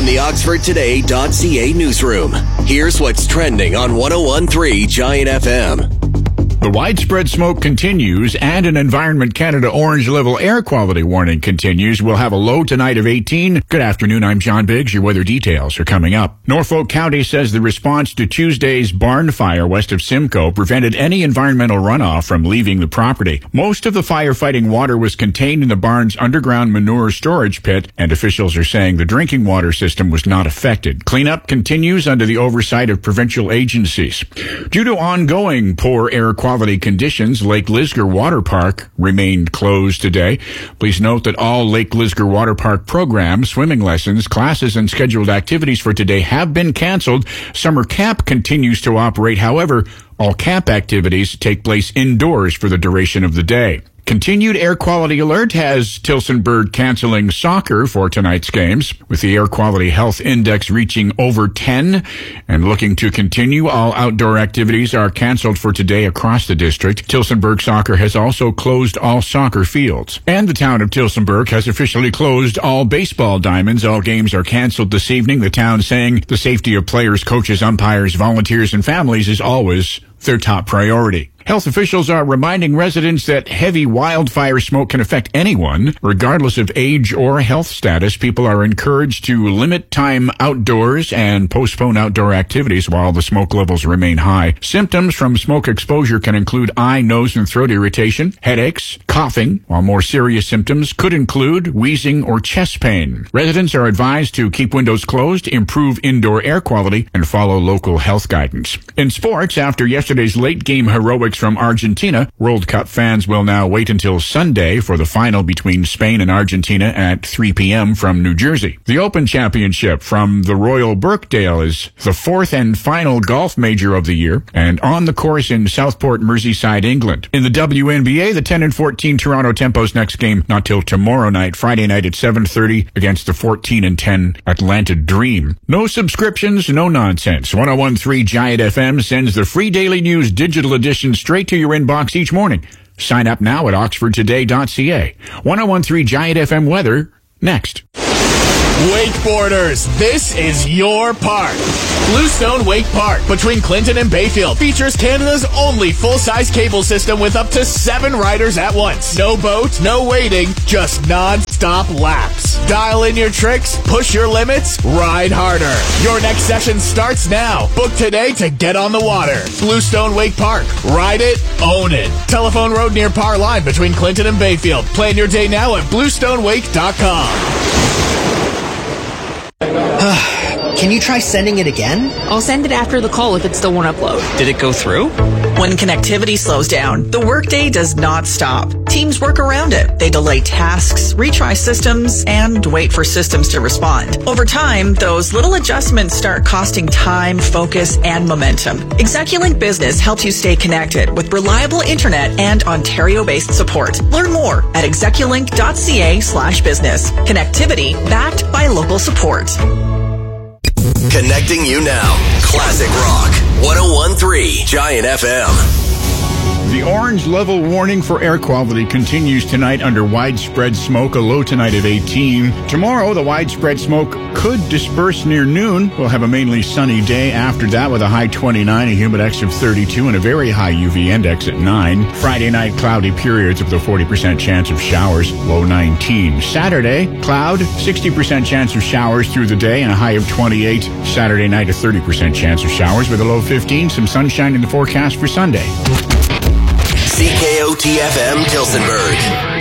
the OxfordToday.ca newsroom. Here's what's trending on 101.3 Giant FM. The widespread smoke continues and an Environment Canada orange level air quality warning continues. We'll have a low tonight of 18. Good afternoon, I'm John Biggs. Your weather details are coming up. Norfolk County says the response to Tuesday's barn fire west of Simcoe prevented any environmental runoff from leaving the property. Most of the firefighting water was contained in the barn's underground manure storage pit, and officials are saying the drinking water system was not affected. Cleanup continues under the oversight of provincial agencies. Due to ongoing poor air quality conditions, Lake Lisgar Water Park remained closed today. Please note that all Lake Lisgar Water Park programs, swimming lessons, classes, and scheduled activities for today have been canceled. Summer camp continues to operate. However, all camp activities take place indoors for the duration of the day. Continued air quality alert has Tillsonburg canceling soccer for tonight's games, with the air quality health index reaching over 10 and looking to continue. All outdoor activities are canceled for today across the district. Tillsonburg Soccer has also closed all soccer fields. And the town of Tillsonburg has officially closed all baseball diamonds. All games are canceled this evening. The town saying the safety of players, coaches, umpires, volunteers, and families is always their top priority. Health officials are reminding residents that heavy wildfire smoke can affect anyone, regardless of age or health status. People are encouraged to limit time outdoors and postpone outdoor activities while the smoke levels remain high. Symptoms from smoke exposure can include eye, nose, and throat irritation, headaches, coughing, while more serious symptoms could include wheezing or chest pain. Residents are advised to keep windows closed, improve indoor air quality, and follow local health guidance. In sports, after yesterday's late-game heroics from Argentina, World Cup fans will now wait until Sunday for the final between Spain and Argentina at 3 p.m. from New Jersey. The Open Championship from the Royal Birkdale is the fourth and final golf major of the year and on the course in Southport, Merseyside, England. In the WNBA, the 10 and 14 Toronto Tempo's next game not till tomorrow night, Friday night at 7:30 against the 14 and 10 Atlanta Dream. No subscriptions, no nonsense. 101.3 Giant FM sends the free daily news digital edition straight to your inbox each morning. Sign up now at oxfordtoday.ca. 101.3 Giant FM weather next. Wakeboarders, this is your park. Bluestone Wake Park between Clinton and Bayfield features Canada's only full-size cable system with up to 7 riders at once. No boat, no waiting, just non-stop laps. Dial in your tricks, push your limits, ride harder. Your next session starts now. Book today to get on the water. Bluestone Wake Park. Ride it, own it. Telephone Road near Par Line between Clinton and Bayfield. Plan your day now at bluestonewake.com. Can you try sending it again? I'll send it after the call if it still won't upload. Did it go through? When connectivity slows down, the workday does not stop. Teams work around it. They delay tasks, retry systems, and wait for systems to respond. Over time, those little adjustments start costing time, focus, and momentum. Execulink Business helps you stay connected with reliable internet and Ontario-based support. Learn more at execulink.ca/business. Connectivity backed by local support. Connecting you now. Classic Rock. 101.3 Giant FM. The orange level warning for air quality continues tonight under widespread smoke, a low tonight of 18. Tomorrow, the widespread smoke could disperse near noon. We'll have a mainly sunny day after that with a high 29, a humidex of 32, and a very high UV index at 9. Friday night, cloudy periods with a 40% chance of showers, low 19. Saturday, cloud, 60% chance of showers through the day and a high of 28. Saturday night, a 30% chance of showers with a low 15. Some sunshine in the forecast for Sunday. CKOT-FM Tillsonburg.